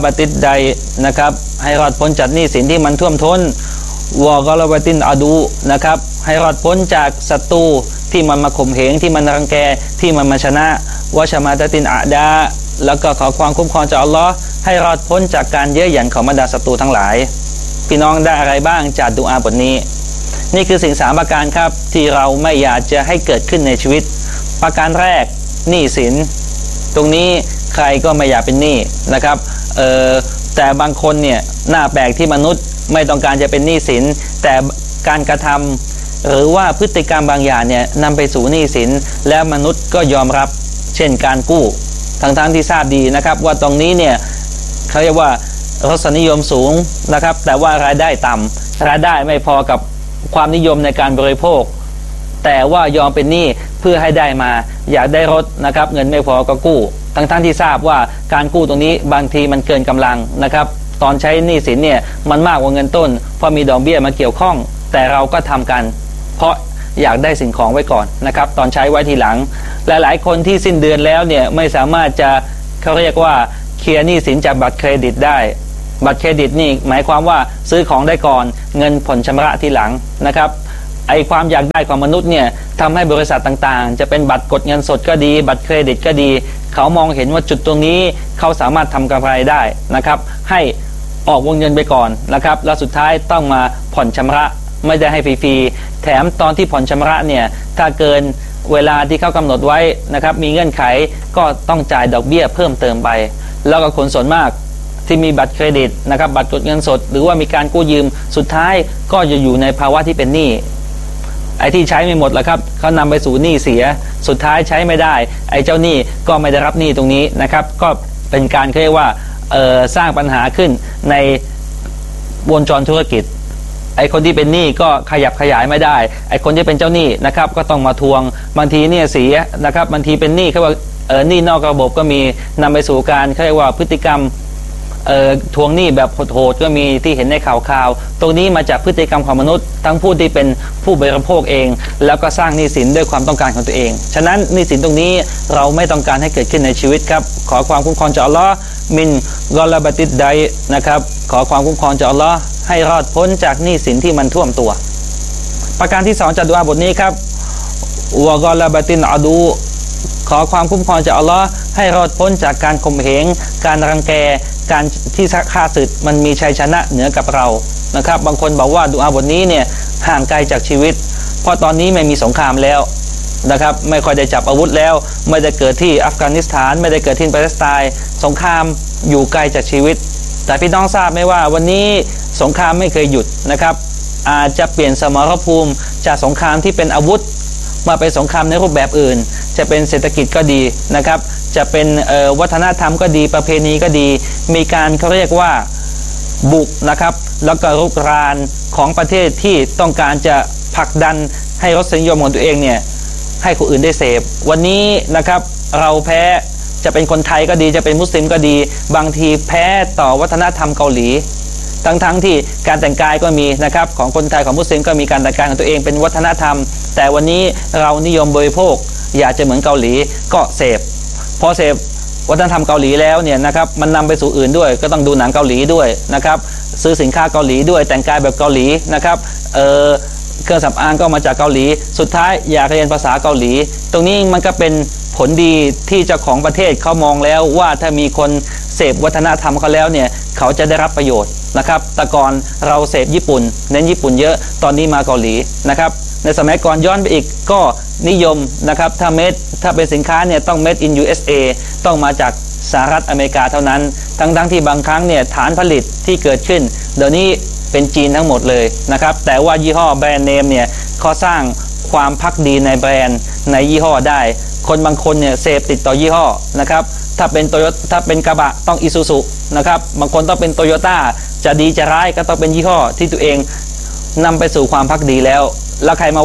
บติดใดนะครับให้รอดพ้นจากหนี้สินที่มันท่วมท้นวอกอลบตินอดูนะครับให้รอดพ้นจากศัตรูที่มันมาข่มเหงที่มันรังแกที่มันมาชนะวะชามาตตินอาดาแล้วก็ขอความคุ้มครองจากอัลลอฮ์ให้รอดพ้นจากการเย้ยหยันของบรรดาศัตรูทั้งหลายพี่น้องได้อะไรบ้างจากดุอาบทนี้นี่คือสิ่ง3ประการครับที่เราไม่อยากจะให้เกิดขึ้นในชีวิตประการแรกหนี้สินตรงนี้ใครก็ไม่อยากเป็นหนี้นะครับแต่บางคนเนี่ยหน้าแปลกที่มนุษย์ไม่ต้องการจะเป็นหนี้สินแต่การกระทำหรือว่าพฤติกรรมบางอย่างเนี่ยนำไปสู่หนี้สินแล้วมนุษย์ก็ยอมรับเช่นการกู้ทั้งที่ทราบดีนะครับว่าตรงนี้เนี่ยเขาเรียกว่ารสนิยมสูงนะครับแต่ว่ารายได้ต่ำรายได้ไม่พอกับความนิยมในการบริโภคแต่ว่ายอมเป็นหนี้เพื่อให้ได้มาอยากได้รถนะครับเงินไม่พอก็กู้ทั้งที่ทราบว่าการกู้ตรงนี้บางทีมันเกินกำลังนะครับตอนใช้หนี้สินเนี่ยมันมากกว่าเงินต้นเพราะมีดอกเบี้ยมาเกี่ยวข้องแต่เราก็ทำกันเพราะอยากได้สิ่งของไว้ก่อนนะครับตอนใช้ไว้ทีหลังหลายๆคนที่สิ้นเดือนแล้วเนี่ยไม่สามารถจะเขาเรียกว่าเคลียร์หนี้สินจากบัตรเครดิตได้บัตรเครดิตนี่หมายความว่าซื้อของได้ก่อนเงินผ่อนชำระทีหลังนะครับไอความอยากได้ของมนุษย์เนี่ยทำให้บริษัทต่างๆจะเป็นบัตรกดเงินสดก็ดีบัตรเครดิตก็ดีเขามองเห็นว่าจุดตรงนี้เขาสามารถทำกำไรได้นะครับให้ออกวงเงินไปก่อนนะครับแล้วสุดท้ายต้องมาผ่อนชำระไม่ได้ให้ฟรีๆแถมตอนที่ผ่อนชำระเนี่ยถ้าเกินเวลาที่เขากำหนดไว้นะครับมีเงื่อนไขก็ต้องจ่ายดอกเบี้ยเพิ่มเติมไปแล้วก็คนส่วนมากที่มีบัตรเครดิตนะครับบัตรกดเงินสดหรือว่ามีการกู้ยืมสุดท้ายก็จะอยู่ในภาวะที่เป็นหนี้ไอ้ที่ใช้ไม่หมดแล้วครับเขานำไปสู่หนี้เสียสุดท้ายใช้ไม่ได้ไอ้เจ้าหนี้ก็ไม่ได้รับหนี้ตรงนี้นะครับก็เป็นการเรียกว่าสร้างปัญหาขึ้นในวงจรธุรกิจไอ้คนที่เป็นหนี้ก็ขยับขยายไม่ได้ไอ้คนที่เป็นเจ้าหนี้นะครับก็ต้องมาทวงบางทีเนี่ยเสียนะครับบางทีเป็นหนี้เขาว่าหนี้นอกระบบก็มีนำไปสู่การเรียกว่าพฤติกรรมทวงหนี้แบบโหดๆก็มีที่เห็นในข่าวตรงนี้มาจากพฤติกรรมของมนุษย์ทั้งผู้ที่เป็นผู้บริโภคเองแล้วก็สร้างหนี้สินด้วยความต้องการของตัวเองฉะนั้นหนี้สินตรงนี้เราไม่ต้องการให้เกิดขึ้นในชีวิตครับขอความคุ้มครองจากอัลลอฮ์มินกอลบติดใดนะครับขอความคุ้มครองจากอัลลอฮ์ให้รอดพ้นจากหนี้สินที่มันท่วมตัวประการที่2จากดุอาบทนี้ครับวะกอลบตินอดูขอความคุ้มครองจากอัลลอฮ์ให้รอดพ้นจากการข่มเหงการรังแกการที่ฆ่าศึกมันมีชัยชนะเหนือกับเรานะครับบางคนบอกว่าดุอาบทนี้เนี่ยห่างไกลจากชีวิตเพราะตอนนี้ไม่มีสงครามแล้วนะครับไม่ค่อยได้จับอาวุธแล้วไม่ได้เกิดที่อัฟกานิสถานไม่ได้เกิดที่ปาเลสไตน์สงครามอยู่ไกลจากชีวิตแต่พี่น้องทราบไหมว่าวันนี้สงครามไม่เคยหยุดนะครับอาจจะเปลี่ยนสมรภูมิจากสงครามที่เป็นอาวุธมาเป็นสงครามในรูปแบบอื่นจะเป็นเศรษฐกิจก็ดีนะครับจะเป็นวัฒนธรรมก็ดีประเพณีก็ดีมีการเขาเรียกว่าบุกนะครับแล้วก็รุกรานของประเทศที่ต้องการจะผลักดันให้รสนิยมของตัวเองเนี่ยให้คนอื่นได้เสพวันนี้นะครับเราแพ้จะเป็นคนไทยก็ดีจะเป็นมุสลิมก็ดีบางทีแพ้ต่อวัฒนธรรมเกาหลีทั้งที่การแต่งกายก็มีนะครับของคนไทยของมุสลิมก็มีการแต่งกายของตัวเองเป็นวัฒนธรรมแต่วันนี้เรานิยมบริโภคอยากจะเหมือนเกาหลีก็เสพพอเสพวัฒนธรรมเกาหลีแล้วเนี่ยนะครับมันนำไปสู่อื่นด้วยก็ต้องดูหนังเกาหลีด้วยนะครับซื้อสินค้าเกาหลีด้วยแต่งกายแบบเกาหลีนะครับเครื่องสำอางก็มาจากเกาหลีสุดท้ายอยากเรียนภาษาเกาหลีตรงนี้มันก็เป็นผลดีที่เจ้าของประเทศเขามองแล้วว่าถ้ามีคนเสพวัฒนธรรมเขาแล้วเนี่ยเขาจะได้รับประโยชน์นะครับแต่ก่อนเราเสพญี่ปุ่นเน้นญี่ปุ่นเยอะตอนนี้มาเกาหลีนะครับในสมัยก่อนย้อนไปอีกก็นิยมนะครับถ้าเป็นสินค้าเนี่ยต้อง made in USA ต้องมาจากสหรัฐอเมริกาเท่านั้นทั้งที่บางครั้งเนี่ยฐานผลิตที่เกิดขึ้นเดี๋ยวนี้เป็นจีนทั้งหมดเลยนะครับแต่ว่ายี่ห้อแบรนด์เนมเนี่ยเขาสร้างความภักดีในแบรนด์ในยี่ห้อได้คนบางคนเนี่ยเสพติดต่อยี่ห้อนะครับถ้าเป็นกระบะต้องอิซูซุนะครับบางคนต้องเป็นโตโยต้าจะดีจะร้ายก็ต้องเป็นยี่ห้อที่ตัวเองนำไปสู่ความภักดีแล้วใครมา